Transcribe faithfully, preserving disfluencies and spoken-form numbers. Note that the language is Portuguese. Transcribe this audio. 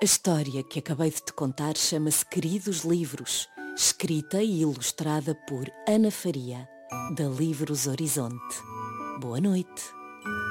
A história que acabei de te contar chama-se Queridos Livros, escrita e ilustrada por Ana Faria, da Livros Horizonte. Boa noite.